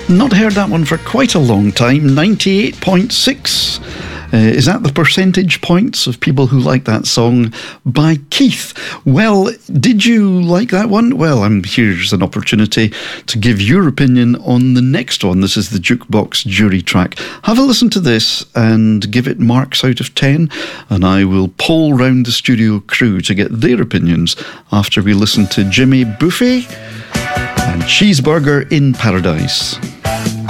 Not heard that one for quite a long time. 98.6. Is that the percentage points of people who like that song by Keith? Well, did you like that one? Well, here's an opportunity to give your opinion on the next one. This is the Jukebox Jury track. Have a listen to this and give it marks out of 10, and I will poll round the studio crew to get their opinions after we listen to Jimmy Buffett and Cheeseburger in Paradise.